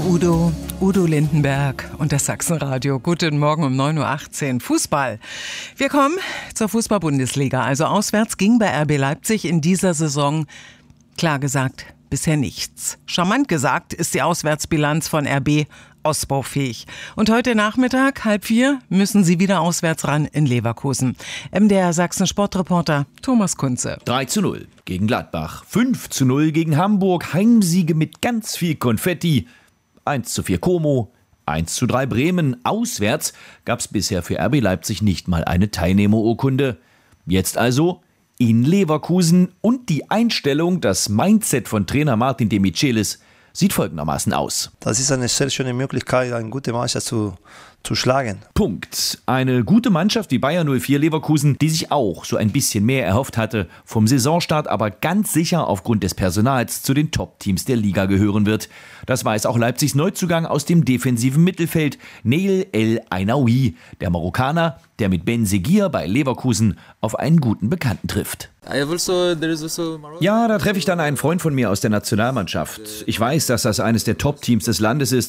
Udo Lindenberg und das Sachsenradio. Guten Morgen um 9.18 Uhr. Fußball. Wir kommen zur Fußball-Bundesliga. Also auswärts ging bei RB Leipzig in dieser Saison, klar gesagt, bisher nichts. Charmant gesagt ist die Auswärtsbilanz von RB ausbaufähig. Und heute Nachmittag, 3:30, müssen sie wieder auswärts ran in Leverkusen. MDR Sachsen-Sportreporter Thomas Kunze. 3:0 gegen Gladbach, 5:0 gegen Hamburg, Heimsiege mit ganz viel Konfetti, 1:4 Como, 1:3 Bremen. Auswärts gab es bisher für RB Leipzig nicht mal eine Teilnehmerurkunde. Jetzt also in Leverkusen, und die Einstellung, das Mindset von Trainer Martin de Michelis sieht folgendermaßen aus. Das ist eine sehr schöne Möglichkeit, eine gute Mannschaft zu schlagen. Punkt. Eine gute Mannschaft wie Bayer 04 Leverkusen, die sich auch so ein bisschen mehr erhofft hatte, vom Saisonstart aber ganz sicher aufgrund des Personals zu den Top-Teams der Liga gehören wird. Das weiß auch Leipzigs Neuzugang aus dem defensiven Mittelfeld, Neil El Ainaoui, der Marokkaner, der mit Ben Seguir bei Leverkusen auf einen guten Bekannten trifft. Ja, da treffe ich dann einen Freund von mir aus der Nationalmannschaft. Ich weiß, dass das eines der Top-Teams des Landes ist.